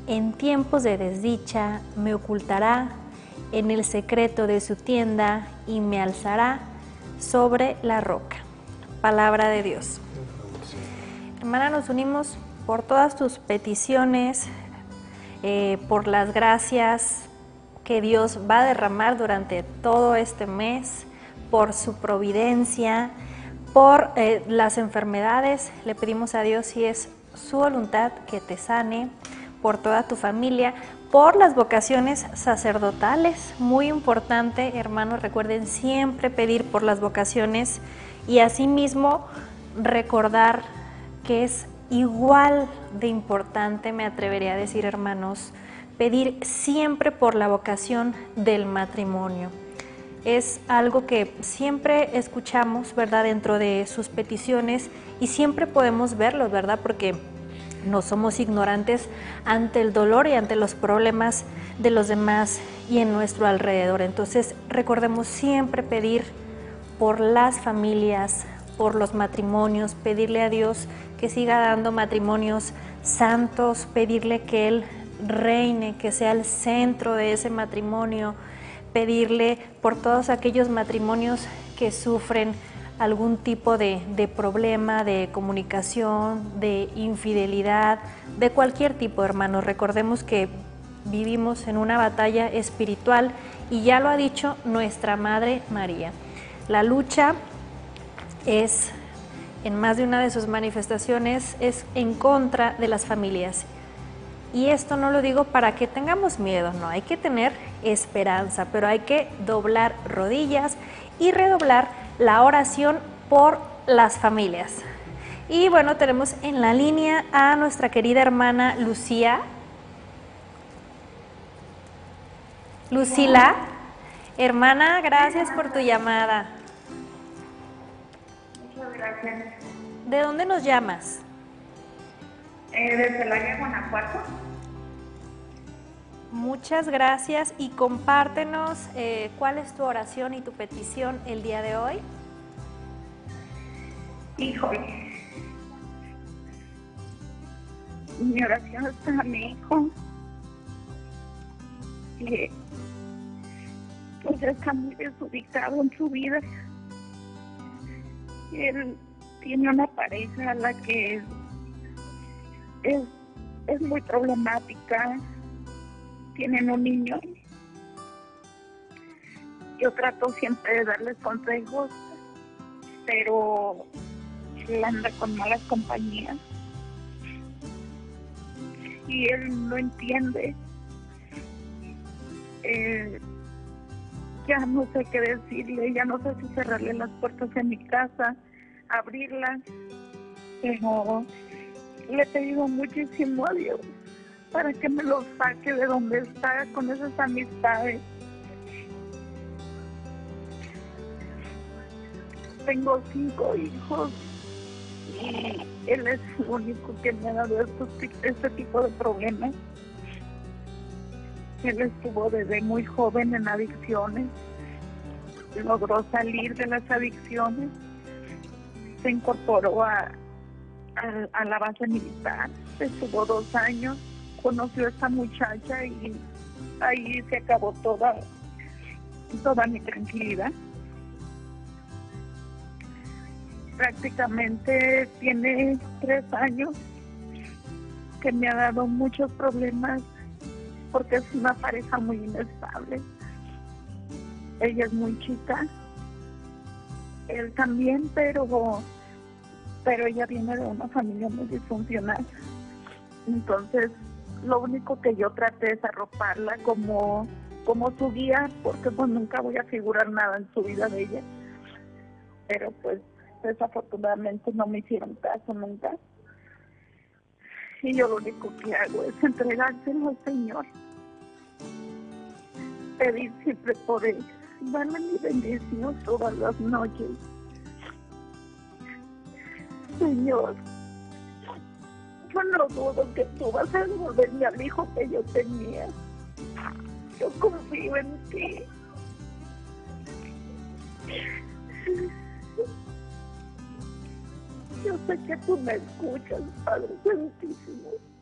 En tiempos de desdicha me ocultará en el secreto de su tienda y me alzará sobre la roca. Palabra de Dios. Hermana, nos unimos por todas tus peticiones, por las gracias que Dios va a derramar durante todo este mes, por su providencia, por las enfermedades. Le pedimos a Dios, si es su voluntad, que te sane, por toda tu familia, por las vocaciones sacerdotales. Muy importante, hermanos, recuerden siempre pedir por las vocaciones y asimismo recordar que es igual de importante, me atrevería a decir, hermanos, pedir siempre por la vocación del matrimonio. Es algo que siempre escuchamos, ¿verdad?, dentro de sus peticiones, y siempre podemos verlos, ¿verdad?, porque no somos ignorantes ante el dolor y ante los problemas de los demás y en nuestro alrededor. Entonces, recordemos siempre pedir por las familias, por los matrimonios, pedirle a Dios que siga dando matrimonios santos, pedirle que Él reine, que sea el centro de ese matrimonio, pedirle por todos aquellos matrimonios que sufren algún tipo de problema, de comunicación, de infidelidad, de cualquier tipo, hermanos. Recordemos que vivimos en una batalla espiritual y ya lo ha dicho nuestra Madre María. La lucha es, en más de una de sus manifestaciones, es en contra de las familias. Y esto no lo digo para que tengamos miedo, no, hay que tener esperanza, pero hay que doblar rodillas y redoblar la oración por las familias. Y bueno, tenemos en la línea a nuestra querida hermana Lucía. Lucila, hermana, gracias por tu llamada. Muchas gracias. ¿De dónde nos llamas? De Celaya, Guanajuato. Muchas gracias y compártenos cuál es tu oración y tu petición el día de hoy. Híjole, mi oración es para mi hijo, que pues está muy desubicado en su vida. Él tiene una pareja a la que es muy problemática. Tienen un niño. Yo trato siempre de darles consejos, pero él anda con malas compañías y él no entiende. Ya no sé qué decirle, ya no sé si cerrarle las puertas de mi casa, abrirlas, pero le he pedido muchísimo a Dios para que me lo saque de donde está con esas amistades. Tengo 5 hijos y él es el único que me ha dado este tipo de problemas. Él estuvo desde muy joven en adicciones, logró salir de las adicciones, se incorporó a la base militar, estuvo 2 años, conoció a esta muchacha y ahí se acabó toda mi tranquilidad. Prácticamente tiene 3 años que me ha dado muchos problemas porque es una pareja muy inestable. Ella es muy chica, él también, pero ella viene de una familia muy disfuncional. Entonces, lo único que yo traté es arroparla como su guía, porque pues nunca voy a figurar nada en su vida de ella. Pero pues desafortunadamente no me hicieron caso nunca. Y yo lo único que hago es entregárselo al Señor. Pedir siempre por él. Darle mi bendición todas las noches. Señor, yo no dudo que tú vas a devolverme al hijo que yo tenía. Yo confío en ti. Yo sé que tú me escuchas, Padre Santísimo.